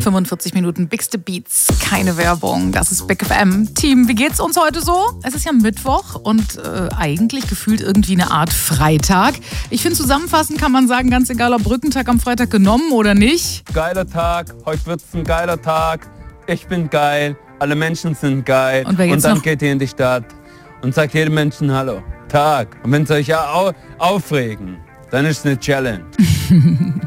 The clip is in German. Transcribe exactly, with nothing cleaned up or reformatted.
fünfundvierzig Minuten Bigste Beats, keine Werbung. Das ist Big F M. Team, wie geht's uns heute so? Es ist ja Mittwoch und äh, eigentlich gefühlt irgendwie eine Art Freitag. Ich finde, zusammenfassend kann man sagen, ganz egal, ob Brückentag am Freitag genommen oder nicht. Geiler Tag, heute wird's ein geiler Tag. Ich bin geil, alle Menschen sind geil. Und, wer jetzt und dann noch geht ihr in die Stadt und sagt jedem Menschen Hallo, Tag. Und wenn sie euch ja au- aufregen, dann ist es eine Challenge.